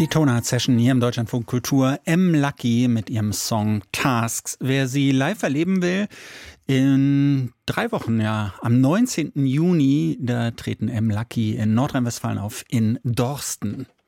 Die Tonart Session hier im Deutschlandfunk Kultur. M-Lucky mit ihrem Song Tasks. Wer sie live erleben will, in 3 Wochen, ja, am 19. Juni, da treten M-Lucky in Nordrhein-Westfalen auf in Dorsten.